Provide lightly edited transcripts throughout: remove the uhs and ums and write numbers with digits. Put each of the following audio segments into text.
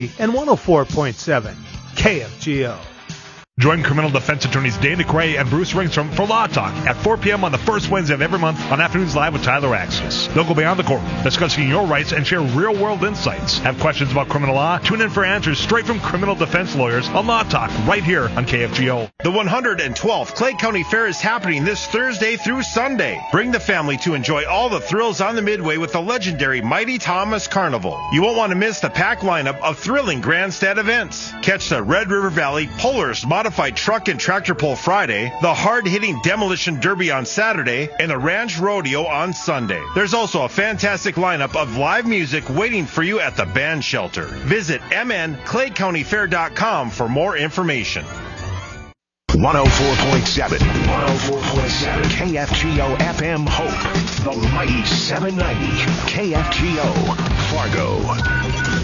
and 104.7 KFGO. Join criminal defense attorneys Dana Gray and Bruce Ringstrom for Law Talk at 4 p.m. on the first Wednesday of every month on Afternoons Live with Tyler Axis. They'll go beyond the courtroom, discussing your rights and share real-world insights. Have questions about criminal law? Tune in for answers straight from criminal defense lawyers on Law Talk right here on KFGO. The 112th Clay County Fair is happening this Thursday through Sunday. Bring the family to enjoy all the thrills on the Midway with the legendary Mighty Thomas Carnival. You won't want to miss the packed lineup of thrilling grandstand events. Catch the Red River Valley Polaris Modified Truck and Tractor Pull Friday, the hard-hitting Demolition Derby on Saturday, and the Ranch Rodeo on Sunday. There's also a fantastic lineup of live music waiting for you at the band shelter. Visit mnclaycountyfair.com for more information. 104.7 KFGO FM Hope, the mighty 790 KFGO Fargo.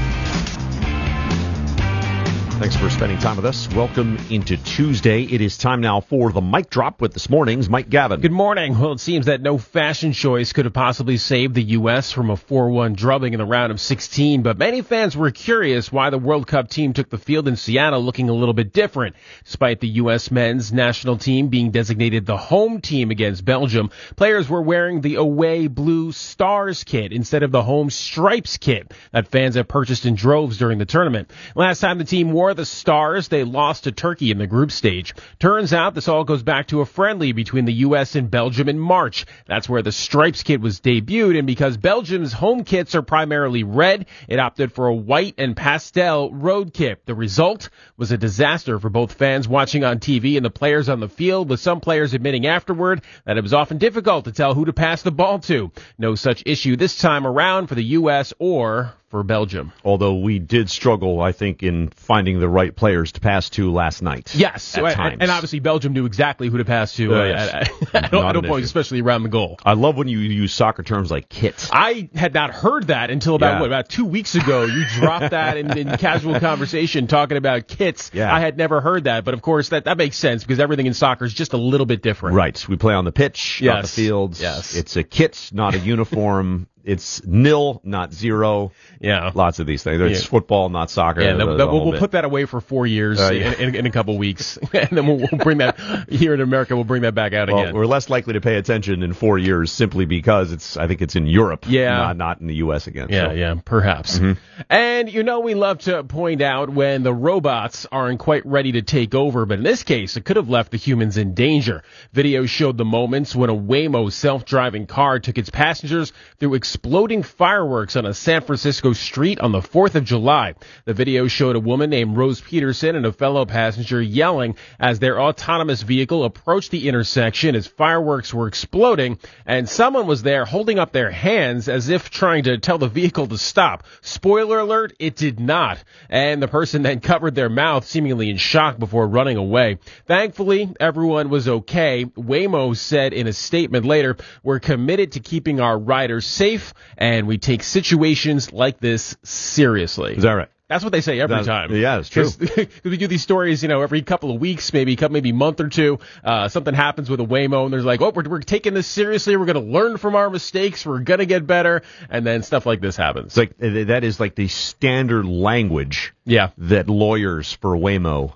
Thanks for spending time with us. Welcome into Tuesday. It is time now for the Mic Drop with this morning's Mike Gavin. Good morning. Well, it seems that no fashion choice could have possibly saved the U.S. from a 4-1 drubbing in the round of 16, but many fans were curious why the World Cup team took the field in Seattle looking a little bit different. Despite the U.S. men's national team being designated the home team against Belgium, players were wearing the away blue stars kit instead of the home stripes kit that fans have purchased in droves during the tournament. Last time the team wore the stars, they lost to Turkey in the group stage. Turns out this all goes back to a friendly between the U.S. and Belgium in March. That's where the stripes kit was debuted, and because Belgium's home kits are primarily red, it opted for a white and pastel road kit. The result was a disaster for both fans watching on TV and the players on the field, with some players admitting afterward that it was often difficult to tell who to pass the ball to. No such issue this time around for the U.S. or for Belgium. Although we did struggle, I think, in finding the right players to pass to last night. Yes, at times. And obviously Belgium knew exactly who to pass to yes. at no point, especially around the goal. I love when you use soccer terms like kit. I had not heard that until about 2 weeks ago. You dropped that in casual conversation talking about kits. Yeah. I had never heard that, but of course that makes sense because everything in soccer is just a little bit different. Right. We play on the pitch, not the fields. Yes. It's a kit, not a uniform. It's nil, not zero. Yeah. Lots of these things. It's football, not soccer. Yeah, we'll put that away for 4 years in a couple weeks. And then we'll bring that, here in America, we'll bring that back out again. We're less likely to pay attention in 4 years simply because I think it's in Europe, not in the U.S. again. Yeah, perhaps. Mm-hmm. And we love to point out when the robots aren't quite ready to take over, but in this case, it could have left the humans in danger. Video showed the moments when a Waymo self-driving car took its passengers through exploding fireworks on a San Francisco street on the 4th of July. The video showed a woman named Rose Peterson and a fellow passenger yelling as their autonomous vehicle approached the intersection as fireworks were exploding, and someone was there holding up their hands as if trying to tell the vehicle to stop. Spoiler alert, it did not. And the person then covered their mouth, seemingly in shock before running away. Thankfully, everyone was okay. Waymo said in a statement later, "We're committed to keeping our riders safe, and we take situations like this seriously." Is that right? That's what they say every time. Yeah, it's true. Because we do these stories, every couple of weeks, maybe month or two. Something happens with a Waymo, and there's like, we're taking this seriously. We're going to learn from our mistakes. We're going to get better. And then stuff like this happens. It's like that is like the standard language that lawyers for Waymo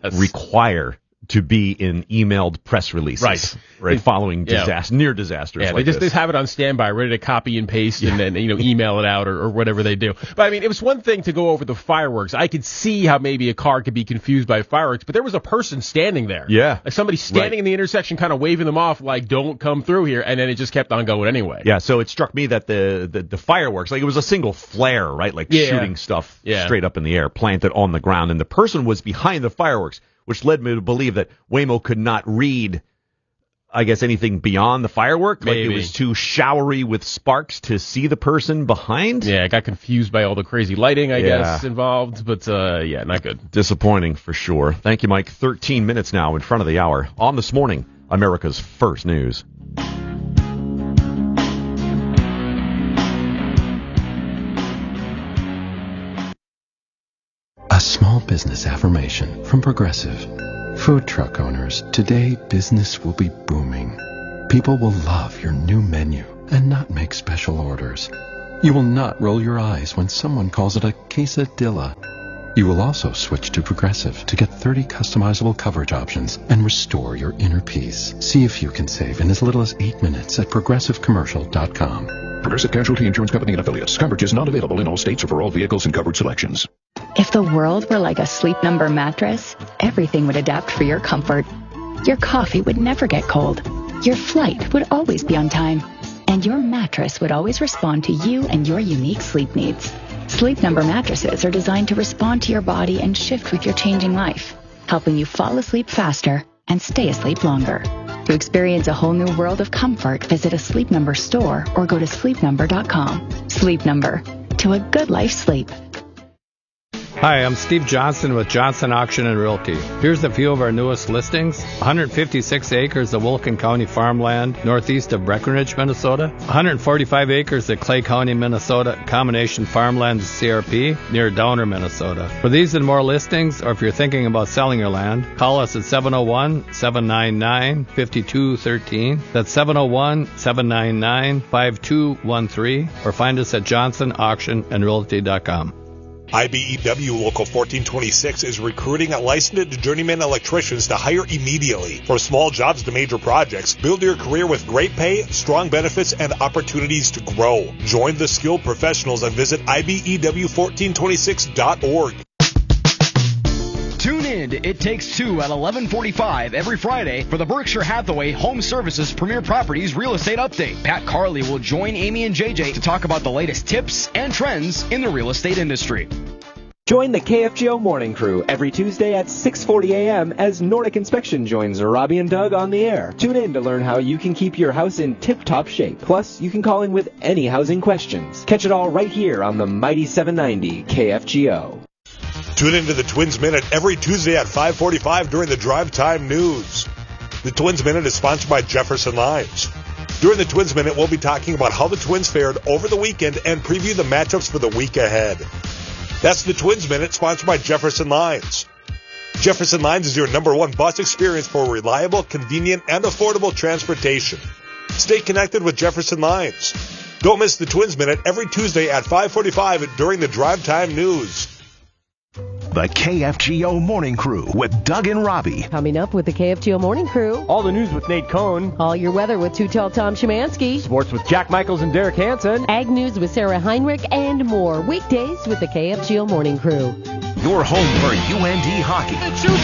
require to be in emailed press releases, right? Following near disasters. Yeah, like they just have it on standby, ready to copy and paste, and then email it out or whatever they do. But I mean, it was one thing to go over the fireworks. I could see how maybe a car could be confused by fireworks, but there was a person standing there. Yeah, like somebody standing in the intersection, kind of waving them off, like "Don't come through here," and then it just kept on going anyway. Yeah, so it struck me that the fireworks, like it was a single flare, right? Like shooting stuff straight up in the air, planted on the ground, and the person was behind the fireworks, which led me to believe that Waymo could not read, I guess, anything beyond the firework. Like it was too showery with sparks to see the person behind. Yeah, I got confused by all the crazy lighting, I guess, involved. But, not good. Disappointing for sure. Thank you, Mike. 13 minutes now in front of the hour. On This Morning, America's First News. A small business affirmation from Progressive. Food truck owners, today business will be booming. People will love your new menu and not make special orders. You will not roll your eyes when someone calls it a quesadilla. You will also switch to Progressive to get 30 customizable coverage options and restore your inner peace. See if you can save in as little as 8 minutes at ProgressiveCommercial.com. Progressive Casualty Insurance Company and Affiliates. Coverage is not available in all states or for all vehicles and coverage selections. If the world were like a Sleep Number mattress, everything would adapt for your comfort. Your coffee would never get cold. Your flight would always be on time. And your mattress would always respond to you and your unique sleep needs. Sleep Number mattresses are designed to respond to your body and shift with your changing life, helping you fall asleep faster and stay asleep longer. To experience a whole new world of comfort, visit a Sleep Number store or go to sleepnumber.com. Sleep Number. To a good life's sleep. Hi, I'm Steve Johnson with Johnson Auction and Realty. Here's a few of our newest listings. 156 acres of Wilkin County farmland northeast of Breckenridge, Minnesota. 145 acres of Clay County, Minnesota combination farmland CRP near Downer, Minnesota. For these and more listings, or if you're thinking about selling your land, call us at 701-799-5213. That's 701-799-5213. Or find us at johnsonauctionandrealty.com. IBEW Local 1426 is recruiting licensed journeyman electricians to hire immediately. From small jobs to major projects, build your career with great pay, strong benefits, and opportunities to grow. Join the skilled professionals and visit IBEW1426.org. Tune in to It Takes Two at 11:45 every Friday for the Berkshire Hathaway Home Services Premier Properties Real Estate Update. Pat Carley will join Amy and JJ to talk about the latest tips and trends in the real estate industry. Join the KFGO Morning Crew every Tuesday at 6:40 a.m. as Nordic Inspection joins Robbie and Doug on the air. Tune in to learn how you can keep your house in tip-top shape. Plus, you can call in with any housing questions. Catch it all right here on the Mighty 790 KFGO. Tune into the Twins Minute every Tuesday at 5:45 during the Drive Time News. The Twins Minute is sponsored by Jefferson Lines. During the Twins Minute, we'll be talking about how the Twins fared over the weekend and preview the matchups for the week ahead. That's the Twins Minute, sponsored by Jefferson Lines. Jefferson Lines is your #1 bus experience for reliable, convenient, and affordable transportation. Stay connected with Jefferson Lines. Don't miss the Twins Minute every Tuesday at 5:45 during the Drive Time News. The KFGO Morning Crew with Doug and Robbie. Coming up with the KFGO Morning Crew. All the news with Nate Cohn. All your weather with Too Tall Tom Szymanski. Sports with Jack Michaels and Derek Hansen. Ag news with Sarah Heinrich and more. Weekdays with the KFGO Morning Crew. Your home for UND hockey.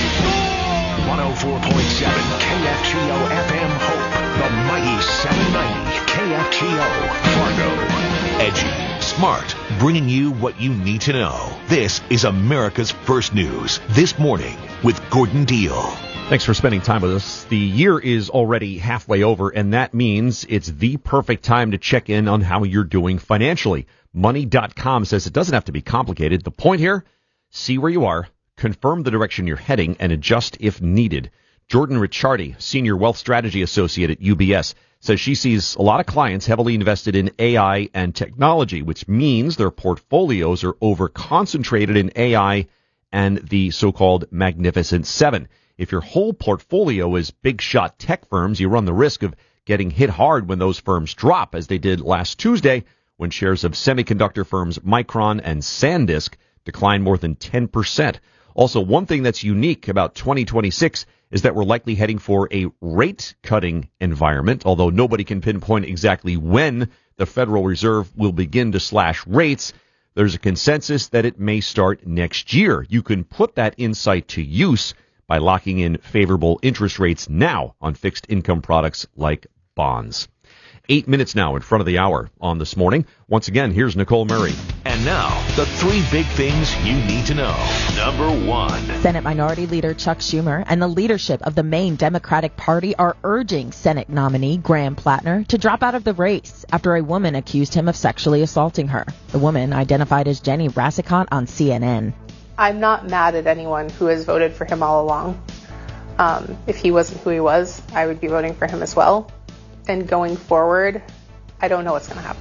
104.7 KFGO FM Hope. The mighty 790 KFGO Fargo. Edgy, smart, bringing you what you need to know. This is America's First News This Morning with Gordon Deal. Thanks for spending time with us. The year is already halfway over, and that means it's the perfect time to check in on how you're doing financially. Money.com says it doesn't have to be complicated. The point here, see where you are, confirm the direction you're heading, and adjust if needed. Jordan Ricciardi, Senior Wealth Strategy Associate at UBS, says she sees a lot of clients heavily invested in AI and technology, which means their portfolios are over-concentrated in AI and the so-called Magnificent Seven. If your whole portfolio is big-shot tech firms, you run the risk of getting hit hard when those firms drop, as they did last Tuesday when shares of semiconductor firms Micron and SanDisk declined more than 10%. Also, one thing that's unique about 2026 is that we're likely heading for a rate-cutting environment, although nobody can pinpoint exactly when the Federal Reserve will begin to slash rates. There's a consensus that it may start next year. You can put that insight to use by locking in favorable interest rates now on fixed income products like bonds. 8 minutes now in front of the hour on This Morning. Once again, here's Nicole Murray. And now, the 3 big things you need to know. Number 1. Senate Minority Leader Chuck Schumer and the leadership of the Maine Democratic Party are urging Senate nominee Graham Plattner to drop out of the race after a woman accused him of sexually assaulting her. The woman, identified as Jenny Rassicot on CNN. I'm not mad at anyone who has voted for him all along. If he wasn't who he was, I would be voting for him as well. And going forward, I don't know what's going to happen.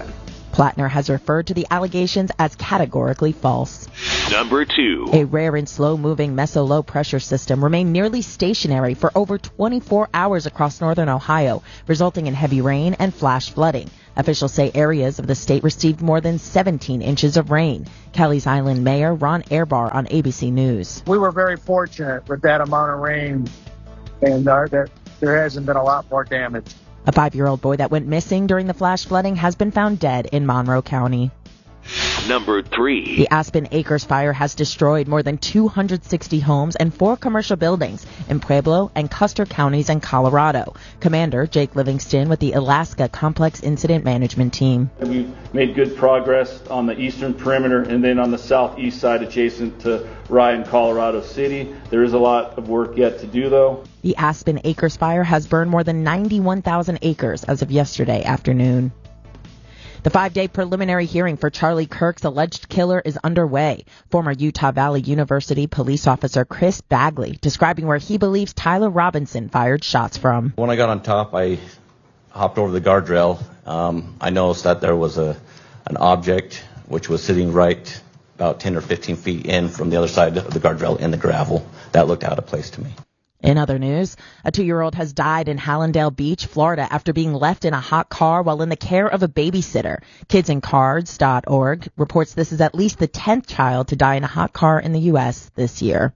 Plattner has referred to the allegations as categorically false. Number 2. A rare and slow-moving meso-low pressure system remained nearly stationary for over 24 hours across northern Ohio, resulting in heavy rain and flash flooding. Officials say areas of the state received more than 17 inches of rain. Kelly's Island Mayor Ron Ehrbar on ABC News. We were very fortunate with that amount of rain, and there hasn't been a lot more damage. A 5-year-old boy that went missing during the flash flooding has been found dead in Monroe County. Number 3. The Aspen Acres fire has destroyed more than 260 homes and 4 commercial buildings in Pueblo and Custer counties in Colorado. Commander Jake Livingston with the Alaska Complex Incident Management Team. We've made good progress on the eastern perimeter and then on the southeast side adjacent to Rye and Colorado City. There is a lot of work yet to do, though. The Aspen Acres fire has burned more than 91,000 acres as of yesterday afternoon. The 5-day preliminary hearing for Charlie Kirk's alleged killer is underway. Former Utah Valley University police officer Chris Bagley describing where he believes Tyler Robinson fired shots from. When I got on top, I hopped over the guardrail. I noticed that there was an object which was sitting right about 10 or 15 feet in from the other side of the guardrail in the gravel. That looked out of place to me. In other news, a 2-year-old has died in Hallandale Beach, Florida, after being left in a hot car while in the care of a babysitter. KidsInCards.org reports this is at least the 10th child to die in a hot car in the U.S. this year.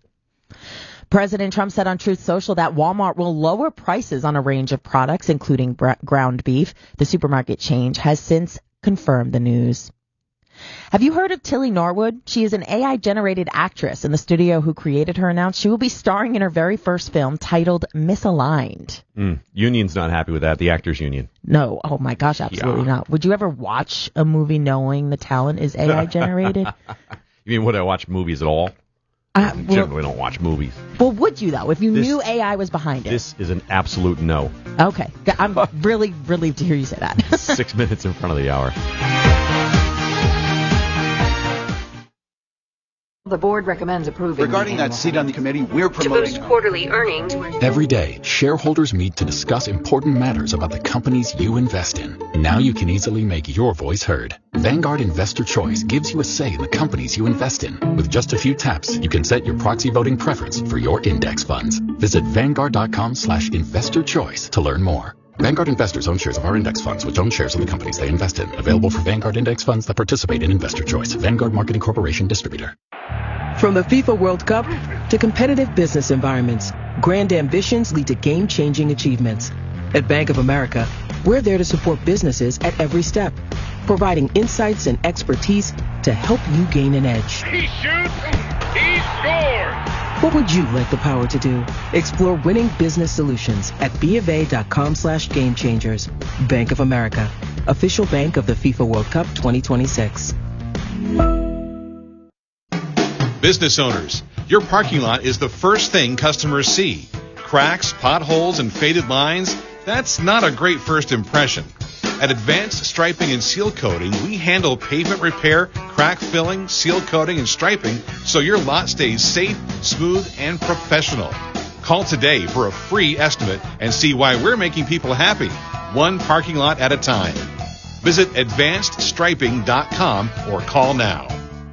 President Trump said on Truth Social that Walmart will lower prices on a range of products, including ground beef. The supermarket chain has since confirmed the news. Have you heard of Tilly Norwood? She is an AI-generated actress, and the studio who created her announced she will be starring in her very first film titled Misaligned. Union's not happy with that, the Actors Union. No, oh my gosh, absolutely not. Would you ever watch a movie knowing the talent is AI-generated? You mean would I watch movies at all? I generally don't watch movies. Well, would you, though, if you knew AI was behind it? This is an absolute no. Okay. I'm really relieved to hear you say that. 6 minutes in front of the hour. The board recommends approving. Regarding that seat on the committee, we're promoting to boost quarterly earnings. Every day, shareholders meet to discuss important matters about the companies you invest in. Now you can easily make your voice heard. Vanguard Investor Choice gives you a say in the companies you invest in. With just a few taps, you can set your proxy voting preference for your index funds. Visit Vanguard.com/investorchoice to learn more. Vanguard investors own shares of our index funds, which own shares of the companies they invest in. Available for Vanguard index funds that participate in Investor Choice. Vanguard Marketing Corporation Distributor. From the FIFA World Cup to competitive business environments, grand ambitions lead to game-changing achievements. At Bank of America, we're there to support businesses at every step, providing insights and expertise to help you gain an edge. He shoots, he scores! What would you like the power to do? Explore winning business solutions at BofA.com/gamechangers. Bank of America, official bank of the FIFA World Cup 2026. Business owners, your parking lot is the first thing customers see. Cracks, potholes, and faded lines, that's not a great first impression. At Advanced Striping and Seal Coating, we handle pavement repair, crack filling, seal coating, and striping so your lot stays safe, smooth, and professional. Call today for a free estimate and see why we're making people happy, one parking lot at a time. Visit AdvancedStriping.com or call now.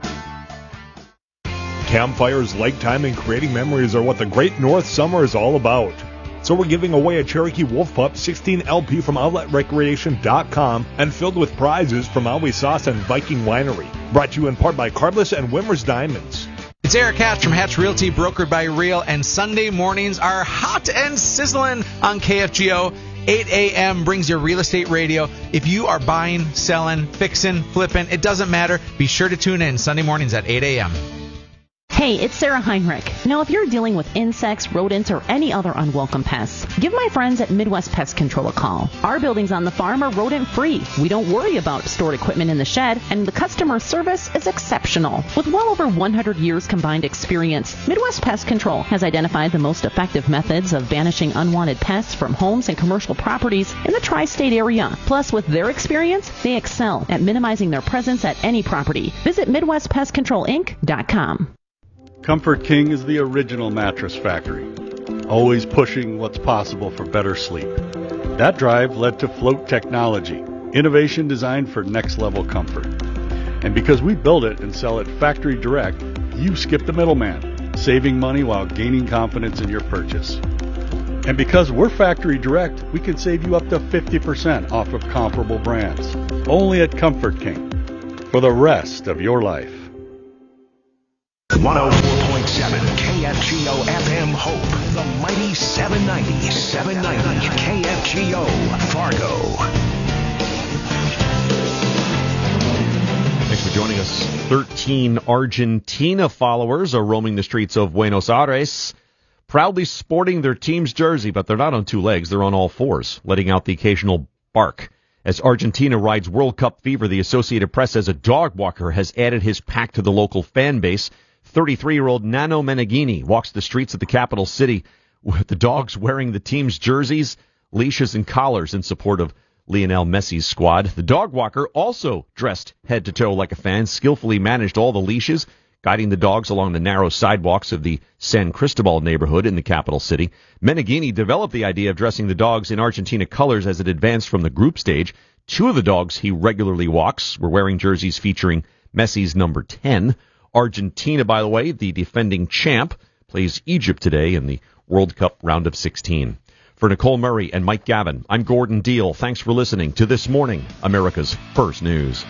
Campfires, lake time, and creating memories are what the Great North Summer is all about. So we're giving away a Cherokee Wolf Pup 16 LP from OutletRecreation.com and filled with prizes from Always Sauce and Viking Winery. Brought to you in part by Cardless and Wimmer's Diamonds. It's Eric Hatch from Hatch Realty, brokered by Real, and Sunday mornings are hot and sizzling on KFGO. 8 a.m. brings your real estate radio. If you are buying, selling, fixing, flipping, it doesn't matter. Be sure to tune in Sunday mornings at 8 a.m. Hey, it's Sarah Heinrich. Now, if you're dealing with insects, rodents, or any other unwelcome pests, give my friends at Midwest Pest Control a call. Our buildings on the farm are rodent-free. We don't worry about stored equipment in the shed, and the customer service is exceptional. With well over 100 years combined experience, Midwest Pest Control has identified the most effective methods of banishing unwanted pests from homes and commercial properties in the tri-state area. Plus, with their experience, they excel at minimizing their presence at any property. Visit MidwestPestControlInc.com. Comfort King is the original mattress factory, always pushing what's possible for better sleep. That drive led to Float Technology, Innovation designed for next-level comfort. And because we build it and sell it factory direct, you skip the middleman, saving money while gaining confidence in your purchase. And because we're factory direct, we can save you up to 50% off of comparable brands. Only at Comfort King. For the rest of your life. 104.7 KFGO FM Hope. The mighty 790 KFGO Fargo. Thanks for joining us. 13 Argentina followers are roaming the streets of Buenos Aires, proudly sporting their team's jersey, but they're not on two legs, they're on all fours, letting out the occasional bark. As Argentina rides World Cup fever, the Associated Press says a dog walker has added his pack to the local fan base. 33-year-old Nano Meneghini walks the streets of the capital city with the dogs wearing the team's jerseys, leashes, and collars in support of Lionel Messi's squad. The dog walker also dressed head to toe like a fan, skillfully managed all the leashes, guiding the dogs along the narrow sidewalks of the San Cristobal neighborhood in the capital city. Meneghini developed the idea of dressing the dogs in Argentina colors as it advanced from the group stage. Two of the dogs he regularly walks were wearing jerseys featuring Messi's number 10. Argentina, by the way, the defending champ, plays Egypt today in the World Cup round of 16. For Nicole Murray and Mike Gavin, I'm Gordon Deal. Thanks for listening to This Morning, America's First News.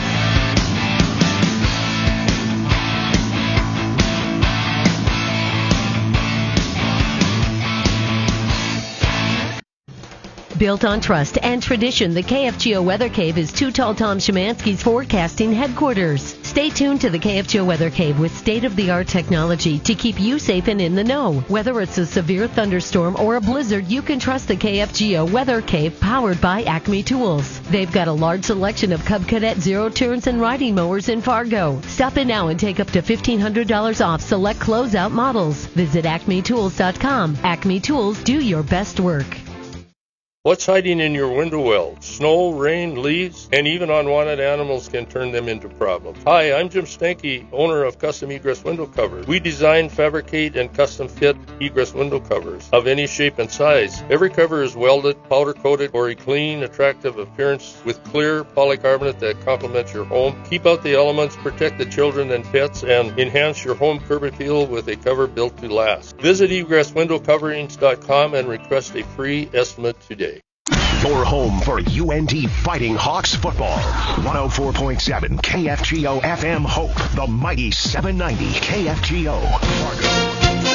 Built on trust and tradition, the KFGO Weather Cave is Too Tall Tom Szymanski's forecasting headquarters. Stay tuned to the KFGO Weather Cave with state-of-the-art technology to keep you safe and in the know. Whether it's a severe thunderstorm or a blizzard, you can trust the KFGO Weather Cave powered by Acme Tools. They've got a large selection of Cub Cadet zero turns and riding mowers in Fargo. Stop in now and take up to $1,500 off select closeout models. Visit acmetools.com. Acme Tools, do your best work. What's hiding in your window well? Snow, rain, leaves, and even unwanted animals can turn them into problems. Hi, I'm Jim Stanky, owner of Custom Egress Window Covers. We design, fabricate, and custom fit egress window covers of any shape and size. Every cover is welded, powder coated for a clean, attractive appearance with clear polycarbonate that complements your home. Keep out the elements, protect the children and pets, and enhance your home curb appeal with a cover built to last. Visit egresswindowcoverings.com and request a free estimate today. Your home for UND Fighting Hawks football. 104.7 KFGO FM Hope. The mighty 790 KFGO Fargo.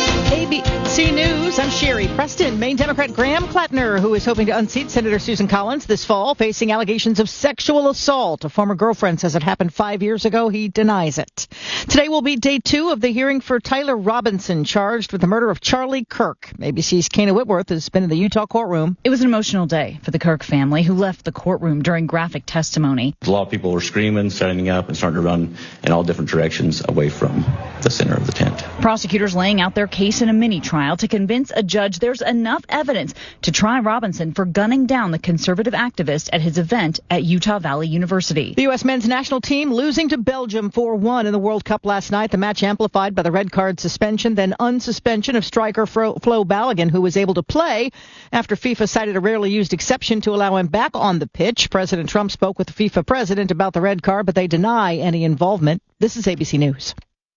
ABC News, I'm Sherry Preston. Maine Democrat Graham Klettner, who is hoping to unseat Senator Susan Collins this fall, facing allegations of sexual assault. A former girlfriend says it happened 5 years ago. He denies it. Today will be day 2 of the hearing for Tyler Robinson, charged with the murder of Charlie Kirk. ABC's Kana Whitworth has been in the Utah courtroom. It was an emotional day for the Kirk family, who left the courtroom during graphic testimony. A lot of people were screaming, standing up, and starting to run in all different directions away from the center of the tent. Prosecutors laying out their case in a mini-trial to convince a judge there's enough evidence to try Robinson for gunning down the conservative activist at his event at Utah Valley University. The U.S. men's national team losing to Belgium 4-1 in the World Cup last night. The match amplified by the red card suspension, then unsuspension of striker Flo Balogun, who was able to play after FIFA cited a rarely used exception to allow him back on the pitch. President Trump spoke with the FIFA president about the red card, but they deny any involvement. This is ABC News.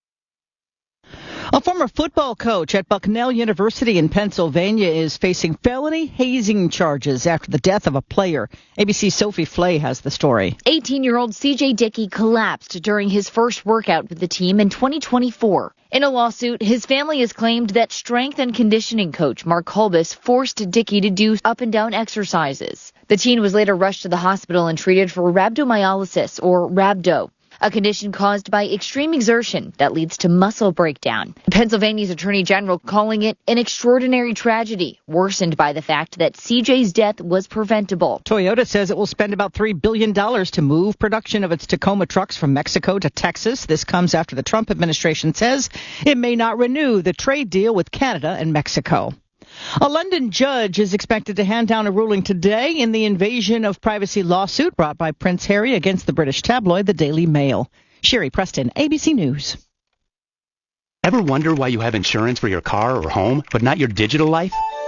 A former football coach at Bucknell University in Pennsylvania is facing felony hazing charges after the death of a player. ABC's Sophie Flay has the story. 18-year-old C.J. Dickey collapsed during his first workout with the team in 2024. In a lawsuit, his family has claimed that strength and conditioning coach Mark Kolbus forced Dickey to do up-and-down exercises. The teen was later rushed to the hospital and treated for rhabdomyolysis, or rhabdo, a condition caused by extreme exertion that leads to muscle breakdown. Pennsylvania's Attorney General calling it an extraordinary tragedy, worsened by the fact that CJ's death was preventable. Toyota says it will spend about $3 billion to move production of its Tacoma trucks from Mexico to Texas. This comes after the Trump administration says it may not renew the trade deal with Canada and Mexico. A London judge is expected to hand down a ruling today in the invasion of privacy lawsuit brought by Prince Harry against the British tabloid The Daily Mail. Sherry Preston, ABC News. Ever wonder why you have insurance for your car or home, but not your digital life?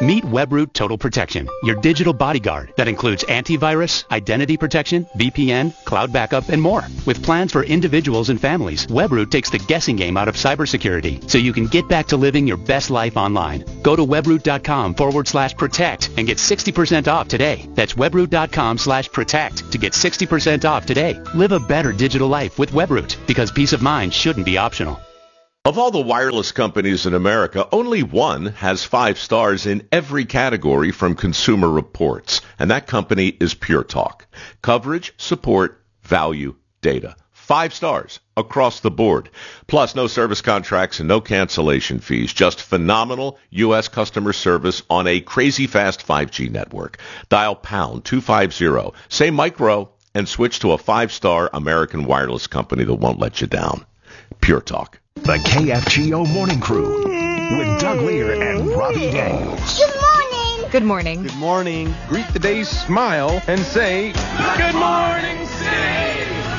Meet Webroot Total Protection, your digital bodyguard that includes antivirus, identity protection, VPN, cloud backup, and more. With plans for individuals and families, Webroot takes the guessing game out of cybersecurity so you can get back to living your best life online. Go to webroot.com/protect and get 60% off today. That's webroot.com/protect to get 60% off today. Live a better digital life with Webroot, because peace of mind shouldn't be optional. Of all the wireless companies in America, only one has 5 stars in every category from Consumer Reports, and that company is Pure Talk. Coverage, support, value, data. 5 stars across the board. Plus, no service contracts and no cancellation fees. Just phenomenal U.S. customer service on a crazy fast 5G network. Dial pound 250, say micro, and switch to a 5-star American wireless company that won't let you down. Pure Talk. The KFGO Morning Crew with Doug Lear and Robbie Daniels. Good morning. Good morning. Good morning. Greet the day, smile, and say, Good morning, City!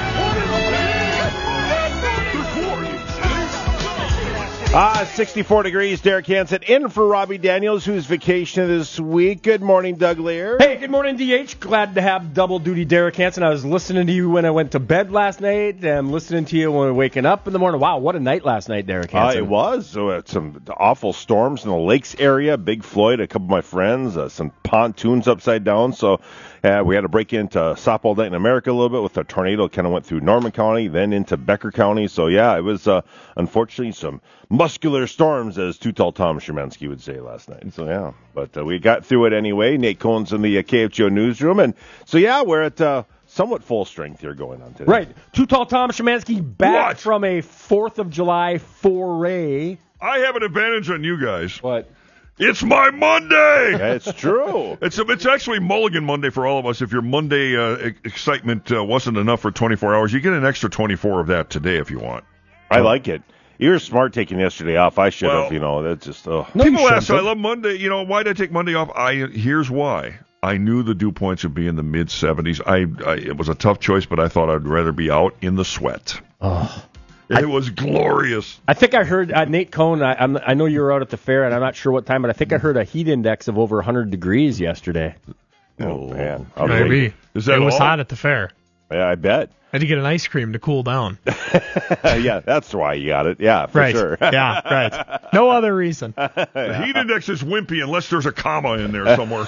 64 degrees. Derek Hansen in for Robbie Daniels, who's vacationing this week. Good morning, Doug Lear. Hey, good morning, DH. Glad to have double duty Derek Hansen. I was listening to you when I went to bed last night, and I'm listening to you when we're waking up in the morning. Wow, what a night last night, Derek Hansen. It was. So, some awful storms in the lakes area. Big Floyd, a couple of my friends, some pontoons upside down. So we had to break into Softball Night in America a little bit with a tornado. Kind of went through Norman County, then into Becker County. So, yeah, it was unfortunately some muscular storms, as Too Tall Tom Szymanski would say last night. So, yeah, but we got through it anyway. Nate Cohn's in the KFGO newsroom. And so, yeah, we're at somewhat full strength here going on today. Right. Too Tall Tom Szymanski back from a 4th of July foray. I have an advantage on you guys. What? It's my Monday! That's true. It's actually Mulligan Monday for all of us. If your Monday excitement wasn't enough for 24 hours, you get an extra 24 of that today if you want. I like it. You were smart taking yesterday off. I should have, That's just, People ask, I love Monday. Why did I take Monday off? Here's why. I knew the dew points would be in the mid-70s. It was a tough choice, but I thought I'd rather be out in the sweat. Oh. It was glorious. I think I heard Nate Cohn. I know you were out at the fair, and I'm not sure what time, but I think I heard a heat index of over 100 degrees yesterday. Oh man, maybe. Is that it was hot at the fair. Yeah, I bet. I had to get an ice cream to cool down. Yeah, that's why you got it. Yeah, for sure. Yeah, right. No other reason. The heat index is wimpy unless there's a comma in there somewhere.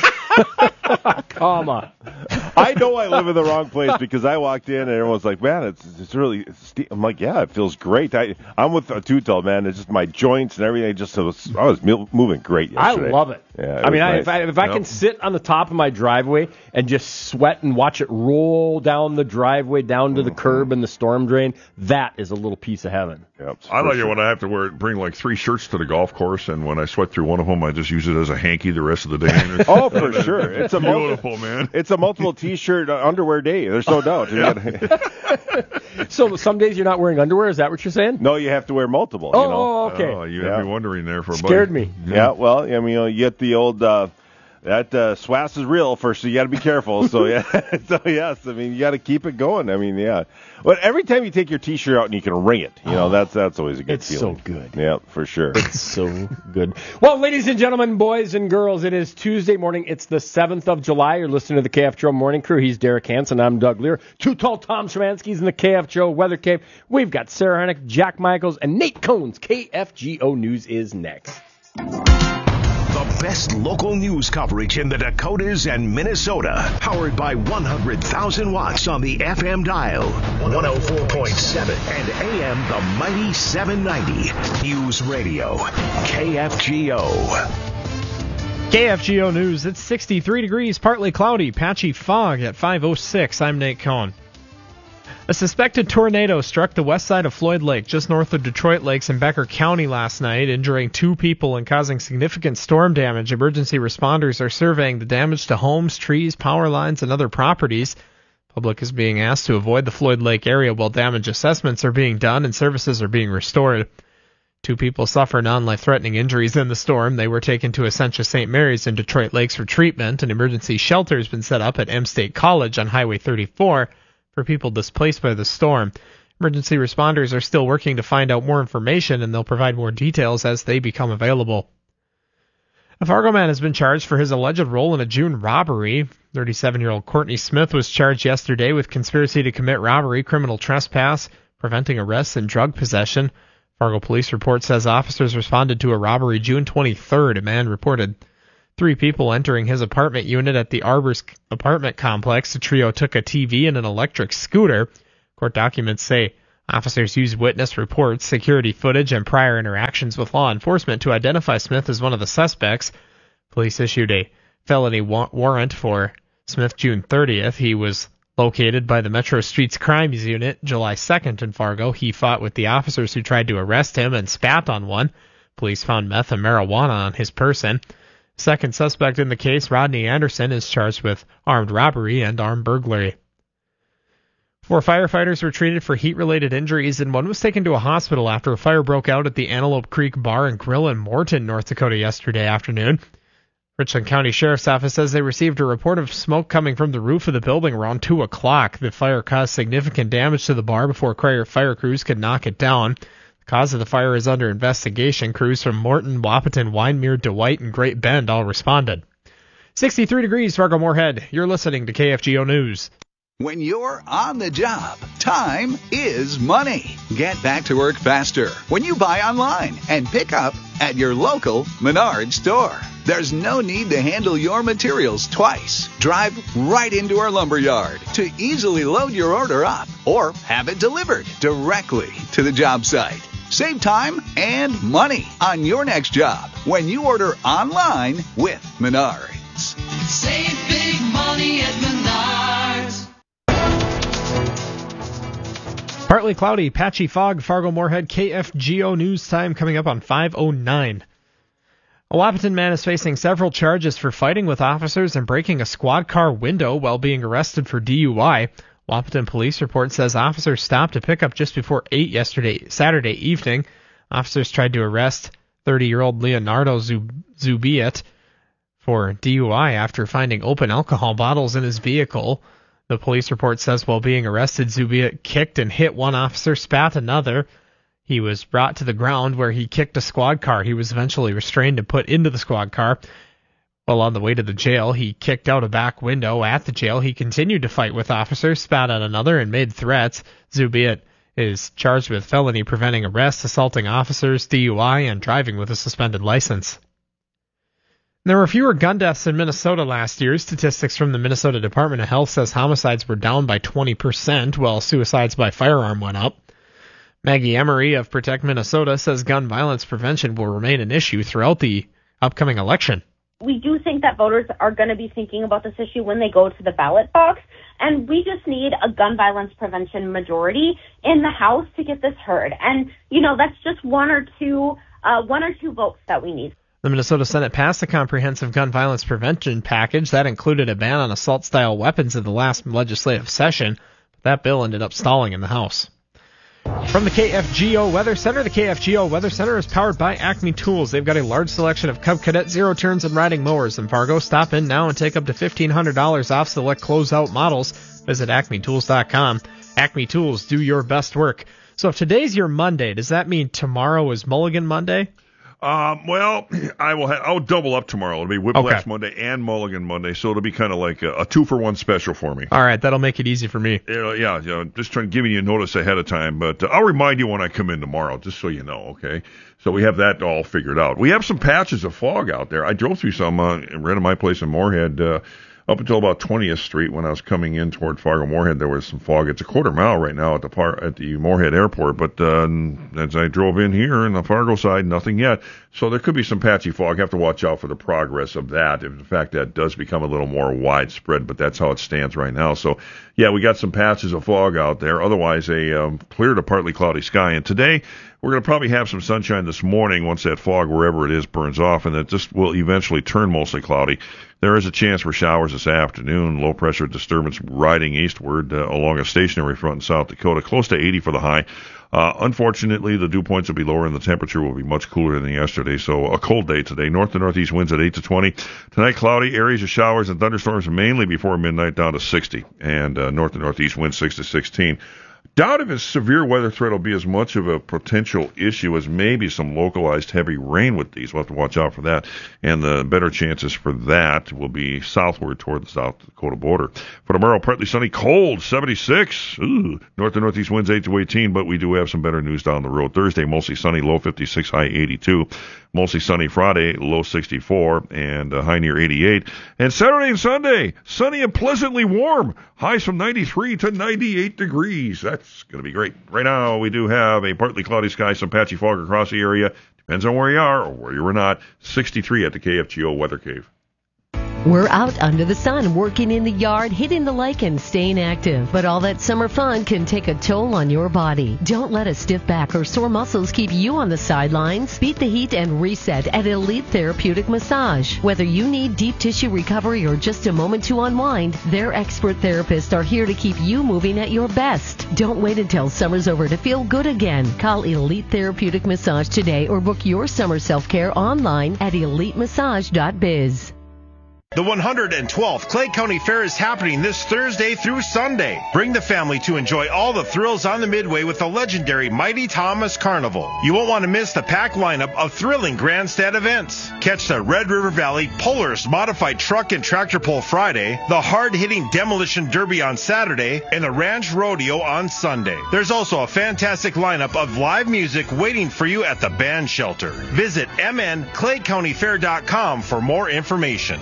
Comma. I know I live in the wrong place because I walked in and everyone's like, man, it's really. I'm like, yeah, it feels great. I'm with a Too-Tall, man. It's just my joints and everything. I was moving great yesterday. I love it. Yeah, I mean, nice. if I can sit on the top of my driveway and just sweat and watch it roll down the driveway, down to the curb and the storm drain, that is a little piece of heaven. Yep, I like it when I have to bring like 3 shirts to the golf course, and when I sweat through one of them, I just use it as a hanky the rest of the day. Oh, for sure. It's a beautiful, man. It's a multiple T-shirt underwear day. There's no doubt. So some days you're not wearing underwear? Is that what you're saying? No, you have to wear multiple. Oh, okay. Oh, you had me wondering there for a minute. Scared me. Yeah, well, I mean, you get the old that SWAS is real first, so you got to be careful. So yeah, yes, I mean you got to keep it going. I mean, yeah. But every time you take your T-shirt out and you can wring it, that's always a good feeling. It's so good. Yeah, for sure. It's so good. Well, ladies and gentlemen, boys and girls, it is Tuesday morning. It's the 7th of July. You're listening to the KFGO Morning Crew. He's Derek Hansen. I'm Doug Lear. Too Tall Tom Szymanski's in the KFGO Weather Cave. We've got Sarah Hennick, Jack Michaels, and Nate Cohn's KFGO News is next. The best local news coverage in the Dakotas and Minnesota. Powered by 100,000 watts on the FM dial. 104.7 and AM the mighty 790. News Radio. KFGO. KFGO News. It's 63 degrees, partly cloudy, patchy fog at 5:06. I'm Nate Cohn. A suspected tornado struck the west side of Floyd Lake, just north of Detroit Lakes in Becker County last night, injuring 2 people and causing significant storm damage. Emergency responders are surveying the damage to homes, trees, power lines, and other properties. Public is being asked to avoid the Floyd Lake area while damage assessments are being done and services are being restored. 2 people suffer non-life-threatening injuries in the storm. They were taken to Essentia St. Mary's in Detroit Lakes for treatment. An emergency shelter has been set up at M State College on Highway 34 for people displaced by the storm. Emergency responders are still working to find out more information, and they'll provide more details as they become available. A Fargo man has been charged for his alleged role in a June robbery. 37-year-old Courtney Smith was charged yesterday with conspiracy to commit robbery, criminal trespass, preventing arrests, and drug possession. Fargo police report says officers responded to a robbery June 23rd. A man reported 3 people entering his apartment unit at the Arbors apartment complex. The trio took a TV and an electric scooter. Court documents say officers used witness reports, security footage, and prior interactions with law enforcement to identify Smith as one of the suspects. Police issued a felony warrant for Smith June 30th. He was located by the Metro Streets Crimes Unit July 2nd in Fargo. He fought with the officers who tried to arrest him and spat on one. Police found meth and marijuana on his person. Second suspect in the case, Rodney Anderson, is charged with armed robbery and armed burglary. 4 firefighters were treated for heat-related injuries, and one was taken to a hospital after a fire broke out at the Antelope Creek Bar and Grill in Morton, North Dakota yesterday afternoon. Richland County Sheriff's Office says they received a report of smoke coming from the roof of the building around 2 o'clock. The fire caused significant damage to the bar before fire crews could knock it down. The cause of the fire is under investigation. Crews from Morton, Wahpeton, Wyndmere, DeWitt, and Great Bend all responded. 63 degrees, Fargo Moorhead. You're listening to KFGO News. When you're on the job, time is money. Get back to work faster when you buy online and pick up at your local Menards store. There's no need to handle your materials twice. Drive right into our lumber yard to easily load your order up or have it delivered directly to the job site. Save time and money on your next job when you order online with Menards. Save big money at Menards. Partly cloudy, patchy fog, Fargo Moorhead, KFGO News Time coming up on 5:09. A Wahpeton man is facing several charges for fighting with officers and breaking a squad car window while being arrested for DUI. Wahpeton police report says officers stopped a pickup just before 8 Saturday evening. Officers tried to arrest 30-year-old Leonardo Zubiet for DUI after finding open alcohol bottles in his vehicle. The police report says while being arrested, Zubiet kicked and hit one officer, spat another. He was brought to the ground where he kicked a squad car. He was eventually restrained and put into the squad car. While on the way to the jail, he kicked out a back window at the jail. He continued to fight with officers, spat at another, and made threats. Zubiet is charged with felony preventing arrest, assaulting officers, DUI, and driving with a suspended license. There were fewer gun deaths in Minnesota last year. Statistics from the Minnesota Department of Health says homicides were down by 20%, while suicides by firearm went up. Maggie Emery of Protect Minnesota says gun violence prevention will remain an issue throughout the upcoming election. We do think that voters are going to be thinking about this issue when they go to the ballot box, and we just need a gun violence prevention majority in the House to get this heard. And, that's just one or two votes that we need. The Minnesota Senate passed a comprehensive gun violence prevention package that included a ban on assault-style weapons in the last legislative session, but that bill ended up stalling in the House. From the KFGO Weather Center, the KFGO Weather Center is powered by Acme Tools. They've got a large selection of Cub Cadet zero-turns and riding mowers in Fargo. Stop in now and take up to $1,500 off select closeout models. Visit acmetools.com. Acme Tools, do your best work. So if today's your Monday, does that mean tomorrow is Mulligan Monday? Well, I'll double up tomorrow. It'll be Whiplash Monday and Mulligan Monday, so it'll be kind of like a 2-for-1 special for me. All right, that'll make it easy for me. Just giving you notice ahead of time, but I'll remind you when I come in tomorrow, just so you know, okay? So we have that all figured out. We have some patches of fog out there. I drove through some right at my place in Moorhead up until about 20th Street when I was coming in toward Fargo-Moorhead. There was some fog. It's a quarter mile right now at the Moorhead Airport, but as I drove in here on the Fargo side, nothing yet. So there could be some patchy fog. Have to watch out for the progress of that. If in fact that does become a little more widespread, but that's how it stands right now. So yeah, we got some patches of fog out there. Otherwise, a clear to partly cloudy sky. And today we're going to probably have some sunshine this morning once that fog, wherever it is, burns off, and it just will eventually turn mostly cloudy. There is a chance for showers this afternoon. Low pressure disturbance riding eastward along a stationary front in South Dakota, close to 80 for the high. Unfortunately, the dew points will be lower and the temperature will be much cooler than yesterday. So a cold day today. North to northeast winds at 8 to 20. Tonight, cloudy areas of showers and thunderstorms mainly before midnight down to 60. And north to northeast winds 6 to 16. doubt if a severe weather threat will be as much of a potential issue as maybe some localized heavy rain with these. We'll have to watch out for that. And the better chances for that will be southward toward the South Dakota border. For tomorrow, partly sunny, cold, 76. Ooh, north to northeast winds 8 to 18, but we do have some better news down the road. Thursday, mostly sunny, low 56, high 82. Mostly sunny Friday, low 64, and high near 88. And Saturday and Sunday, sunny and pleasantly warm. Highs from 93 to 98 degrees. That's going to be great. Right now, we do have a partly cloudy sky, some patchy fog across the area. Depends on where you are or where you are not. 63 at the KFGO Weather Cave. We're out under the sun, working in the yard, hitting the lake, and staying active. But all that summer fun can take a toll on your body. Don't let a stiff back or sore muscles keep you on the sidelines. Beat the heat and reset at Elite Therapeutic Massage. Whether you need deep tissue recovery or just a moment to unwind, their expert therapists are here to keep you moving at your best. Don't wait until summer's over to feel good again. Call Elite Therapeutic Massage today or book your summer self-care online at elitemassage.biz. The 112th Clay County Fair is happening this Thursday through Sunday. Bring the family to enjoy all the thrills on the Midway with the legendary Mighty Thomas Carnival. You won't want to miss the packed lineup of thrilling grandstand events. Catch the Red River Valley Polaris Modified Truck and Tractor Pull Friday, the hard-hitting Demolition Derby on Saturday, and the Ranch Rodeo on Sunday. There's also a fantastic lineup of live music waiting for you at the band shelter. Visit mnclaycountyfair.com for more information.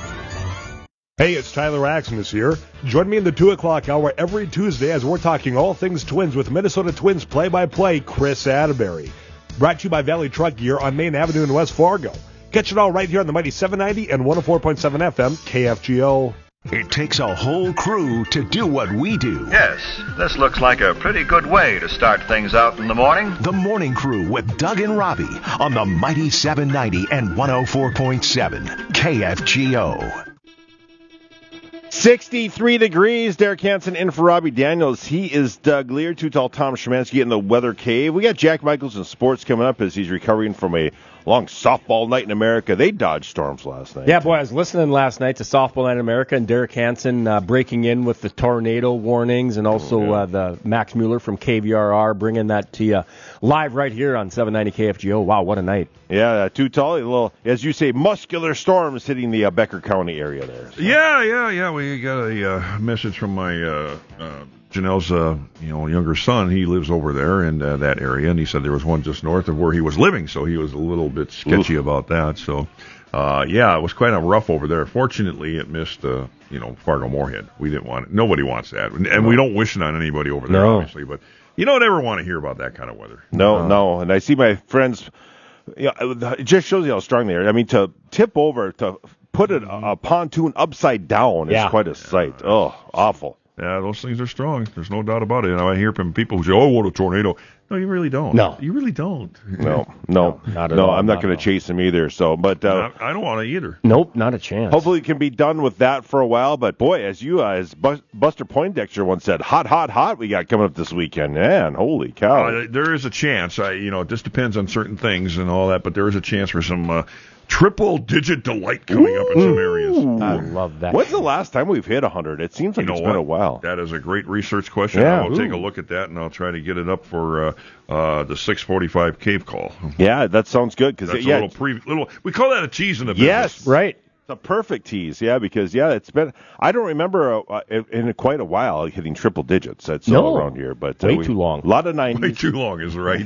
Hey, it's Tyler Axmus here. Join me in the 2 o'clock hour every Tuesday as we're talking all things Twins with Minnesota Twins play-by-play Chris Atterbury. Brought to you by Valley Truck Gear on Main Avenue in West Fargo. Catch it all right here on the mighty 790 and 104.7 FM KFGO. It takes a whole crew to do what we do. Yes, this looks like a pretty good way to start things out in the morning. The Morning Crew with Doug and Robbie on the mighty 790 and 104.7 KFGO. 63 degrees. Derek Hansen in for Robbie Daniels. He is Doug Lear. Too Tall Tom Szymanski in the Weather Cave. We got Jack Michaels in sports coming up as he's recovering from a long softball night in America. They dodged storms last night. Yeah, boy, I was listening last night to Softball Night in America and Derek Hansen breaking in with the tornado warnings and also the Max Mueller from KVRR bringing that to you live right here on 790 KFGO. Wow, what a night. Yeah, Too Tall, a little, as you say, muscular storms hitting the Becker County area there. So. Yeah. We got a message from my Janelle's younger son. He lives over there in that area, and he said there was one just north of where he was living, so he was a little bit sketchy about that. So, it was quite rough over there. Fortunately, it missed Fargo Moorhead. We didn't want it. Nobody wants that, and we don't wish it on anybody over there, obviously. But you don't ever want to hear about that kind of weather. No. And I see my friends. It just shows you how strong they are. I mean, to tip over, to put a pontoon upside down is quite a sight. Oh, awful. Yeah, those things are strong. There's no doubt about it. And I hear from people who say, "Oh, what a tornado!" No, you really don't. No, you really don't. No, not at all. I'm not going to chase them either. So, but I don't want to either. Nope, not a chance. Hopefully, it can be done with that for a while. But boy, as Buster Poindexter once said, hot, we got coming up this weekend. Man, holy cow! There is a chance. It just depends on certain things and all that. But there is a chance for some triple-digit delight coming up in some areas. I love that. When's the last time we've hit 100? It seems like it's been a while. That is a great research question. Yeah. I'll take a look at that, and I'll try to get it up for the 6:45 Cave Call. Yeah, that sounds good. Cause that's a little. We call that a tease in the business. Yes, right. It's a perfect tease, because it's been. I don't remember in quite a while hitting triple digits. That's around here, but way too long. A lot of 90s. Way too long is right.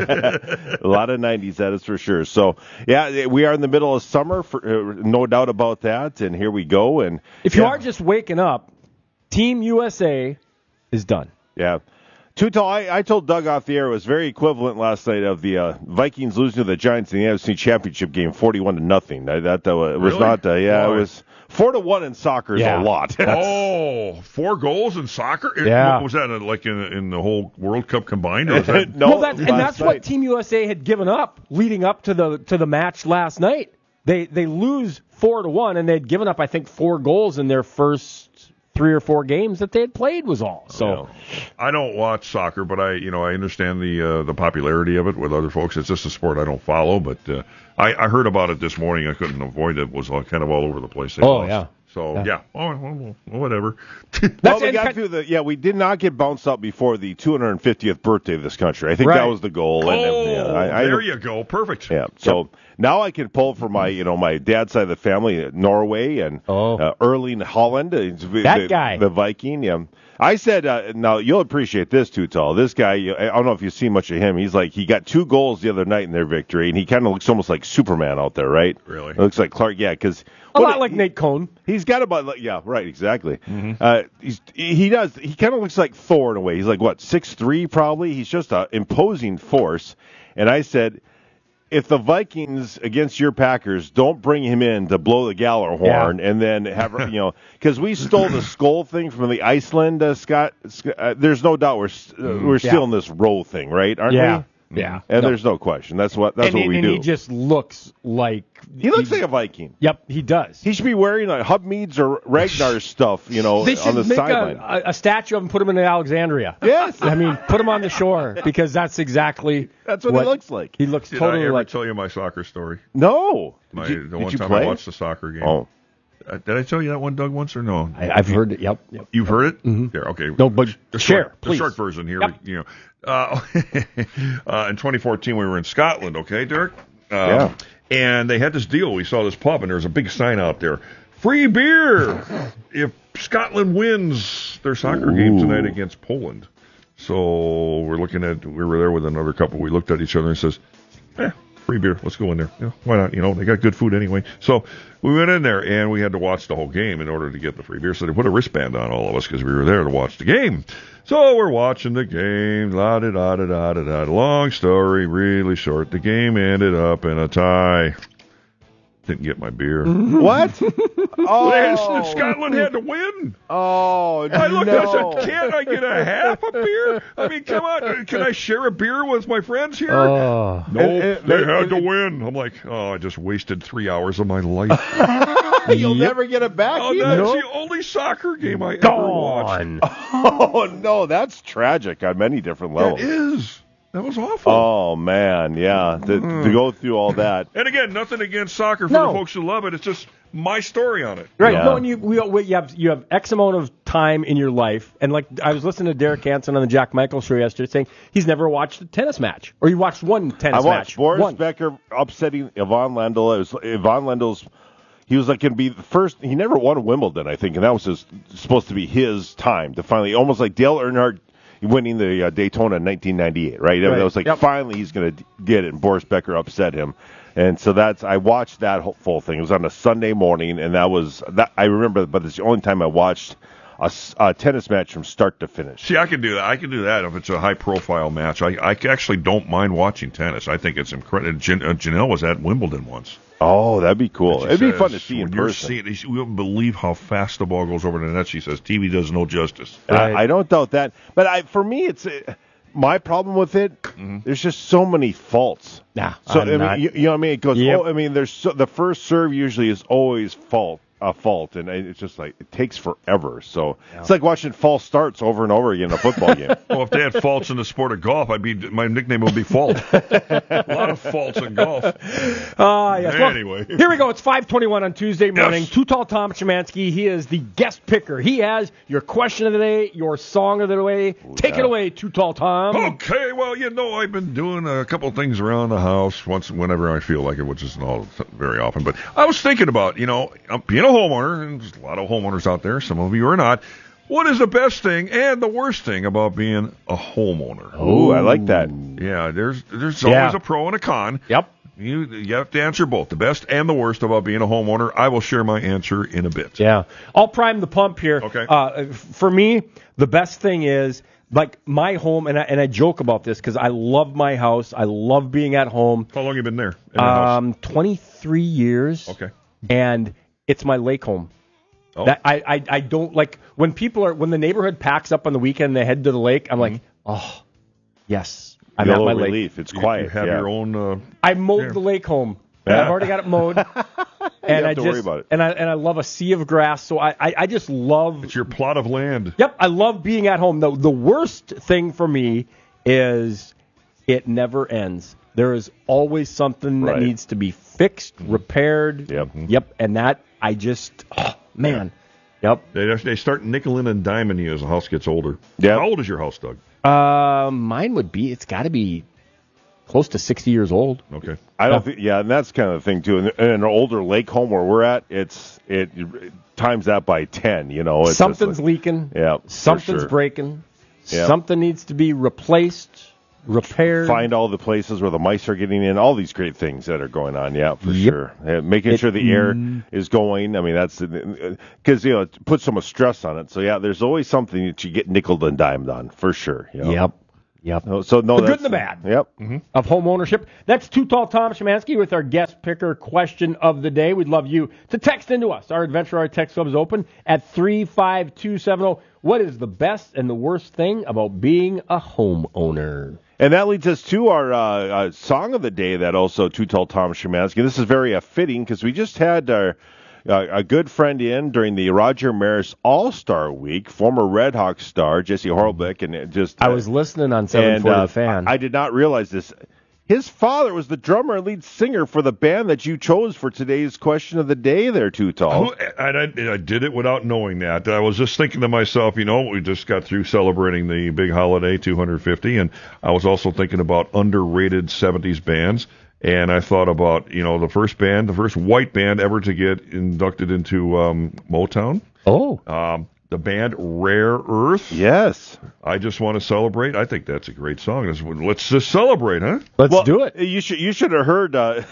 A lot of 90s, that is for sure. So we are in the middle of summer, no doubt about that. And here we go. And if you are just waking up, Team USA is done. Yeah. Too Tall, I told Doug off the air, it was very equivalent last night of the Vikings losing to the Giants in the NFC Championship game, 41-0. That was not. It was 4-1 in soccer is a lot. 4 goals in soccer? Yeah. Was that like in the whole World Cup combined? Or was that... No, that's what Team USA had given up leading up to the match last night. They lose 4-1, and they'd given up, I think, 4 goals in their first 3 or 4 games that they had played was all. So I don't watch soccer, but I understand the popularity of it with other folks. It's just a sport I don't follow, but I heard about it this morning. I couldn't avoid it. It was kind of all over the place. They lost. So, yeah. Oh, well, whatever. We did not get bounced out before the 250th birthday of this country. I think that was the goal. There you go. Perfect. Yeah. So now I can pull for my, my dad's side of the family, Norway, and Erling Haaland. That guy. The Viking, yeah. I said, now you'll appreciate this, Too Tall. This guy, I don't know if you've seen much of him. He's like, he got 2 goals the other night in their victory, and he kind of looks almost like Superman out there, right? Really? It looks like Clark, yeah, because a lot like Nate Cohn. He's got about, yeah, right, exactly. He kind of looks like Thor in a way. He's like, 6'3" probably? He's just an imposing force. And I said, if the Vikings against your Packers don't bring him in to blow the Galler horn and then have, because we stole the skull thing from the Iceland, Scott, there's no doubt we're still in this row thing, right? Aren't we? Yeah. And there's no question. That's what we do. And he just looks like... He looks like a Viking. Yep, he does. He should be wearing Hubmead's or Ragnar's stuff, They on the should make sideline. a statue of him, put him in Alexandria. Yes. I mean, put him on the shore, because that's exactly what he looks like. He looks Did totally I ever like... tell you my soccer story? No. The one you time play? I watched the soccer game. Oh. Did I tell you that one, Doug, once or no? I've heard it. Yep. You've heard it? Mm-hmm. There, okay. No, but share, please. The short version here. Yep. In 2014, we were in Scotland, okay, Derek? Yeah. And they had this deal. We saw this pub, and there was a big sign out there. Free beer if Scotland wins their soccer game tonight against Poland. So we were there with another couple. We looked at each other and says, free beer. Let's go in there. Why not? They got good food anyway. So we went in there, and we had to watch the whole game in order to get the free beer. So they put a wristband on all of us because we were there to watch the game. So we're watching the game. La-da-da-da-da-da-da. Long story, really short. The game ended up in a tie. Didn't get my beer. What? Scotland had to win. Oh, I looked and I said, can't I get a half a beer? I mean, come on. Can I share a beer with my friends here? No, they had to win. I'm like, I just wasted 3 hours of my life. You'll never get it back. That's the only soccer game I ever watched. Oh, no, that's tragic on many different levels. It is. That was awful. Oh, man, yeah, to go through all that. And again, nothing against soccer for the folks who love it. It's just my story on it. Right. Yeah. No, and you have X amount of time in your life, and like I was listening to Derek Hansen on the Jack Michael show yesterday saying he's never watched a tennis match, or he watched one tennis match. I watched Boris Becker upsetting Ivan Lendl. It was Ivan Lendl's. He was like going to be the first. He never won Wimbledon, I think, and that was supposed to be his time to finally, almost like Dale Earnhardt winning the Daytona in 1998, right? That was like finally he's going to get it, and Boris Becker upset him. And so I watched that full thing. It was on a Sunday morning, and I remember, but it's the only time I watched a tennis match from start to finish. See, I can do that. I can do that if it's a high-profile match. I actually don't mind watching tennis. I think it's incredible. Janelle was at Wimbledon once. Oh, that'd be cool. It'd be fun to see in person. You wouldn't believe how fast the ball goes over the net. She says TV does no justice. I don't doubt that. But for me, it's my problem with it. Mm-hmm. There's just so many faults. Nah, so you know what I mean? It goes. Yep. The first serve usually is always a fault, and it's just like it takes forever. So it's like watching false starts over and over again in a football game. Well, if they had faults in the sport of golf, my nickname would be Fault. A lot of faults in golf. Yes. Anyway, here we go. It's 5:21 on Tuesday morning. Yes. Too Tall Tom Szymanski. He is the guest picker. He has your question of the day, your song of the day. Take it away, Too Tall Tom. Okay. Well, I've been doing a couple things around the house whenever I feel like it, which is not very often. But I was thinking about, being a homeowner, and there's a lot of homeowners out there, some of you are not. What is the best thing and the worst thing about being a homeowner? Oh, I like that. Yeah, there's always a pro and a con. Yep. You have to answer both, the best and the worst about being a homeowner. I will share my answer in a bit. Yeah. I'll prime the pump here. Okay. For me, the best thing is, like my home, and I joke about this because I love my house. I love being at home. How long have you been there? In the house? 23 years. Okay. And it's my lake home. Oh. That I don't like when the neighborhood packs up on the weekend and they head to the lake. I'm like, oh, yes, I'm at my relief. lake. It's quiet. You have your own. I mowed the lake home. Yeah. I've already got it mowed. And I just worry about it. And I love a sea of grass. So I just love. It's your plot of land. Yep, I love being at home. The worst thing for me is it never ends. There is always something that needs to be fixed, repaired. Yep. Yep. And that I just Man. Yep. They start nickeling and diming you as the house gets older. Yeah. How old is your house, Doug? Mine would be, it's got to be close to 60 years old. Okay. I don't think, and that's kind of the thing too. In an older lake home where we're at, it times that by 10. It's something's leaking. Yeah. Something's breaking. Yeah. Something needs to be replaced, repaired. Find all the places where the mice are getting in. All these great things that are going on. Yeah, for sure. Making sure the air is going. I mean, that's because it puts so much stress on it. So yeah, there's always something that you get nickeled and dimed on for sure. Yep. So no, the good and the bad. Yep. Of home ownership. That's Too Tall Tom Szymanski with our guest picker question of the day. We'd love you to text into us. Our Adventure Hour text club is open at 35270. What is the best and the worst thing about being a homeowner? And that leads us to our song of the day that also Too Tall Tom Szymanski. This is very fitting because we just had a good friend in during the Roger Maris All-Star Week, former Red Hawks star Jesse Horlbeck, and it just I was listening on 740 The Fan. I did not realize this. His father was the drummer and lead singer for the band that you chose for today's question of the day there, Too Tall. I did it without knowing that. I was just thinking to myself, we just got through celebrating the big holiday, 250, and I was also thinking about underrated 70s bands. And I thought about, the first white band ever to get inducted into Motown. Oh. The band Rare Earth. Yes. I just want to celebrate. I think that's a great song. Let's just celebrate, huh? Let's do it. You should have heard.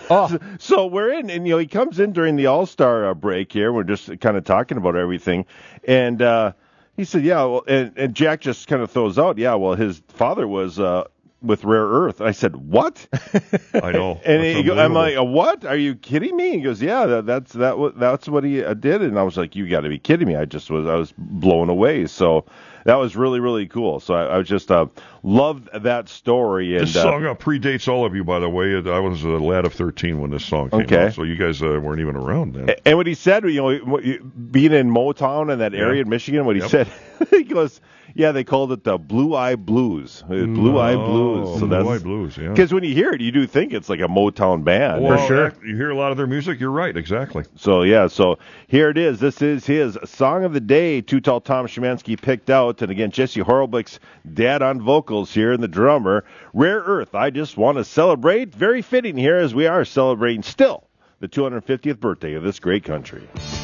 So we're in, and he comes in during the All-Star break here. We're just kind of talking about everything. And he said, yeah, well, and Jack just kind of throws out, yeah, well, his father was with Rare Earth. I said, what? I know. And I'm like, what? Are you kidding me? He goes, yeah, that's what he did. And I was like, you got to be kidding me. I was blown away. So that was really, really cool. So I just loved that story. And this song predates all of you, by the way. I was a lad of 13 when this song came out, so you guys weren't even around then. And what he said, being in Motown and that area in Michigan, what he said, he goes, yeah, they called it the Blue Eye Blues. Blue Eye Blues. So Blue Eye Blues, yeah. Because when you hear it, you do think it's like a Motown band. Well, for sure. You hear a lot of their music, you're right, exactly. So, yeah, here it is. This is his song of the day, Too Tall Tom Szymanski picked out. And again, Jesse Horlbeck's dad on vocals here and the drummer. Rare Earth, I just want to celebrate. Very fitting here as we are celebrating still the 250th birthday of this great country.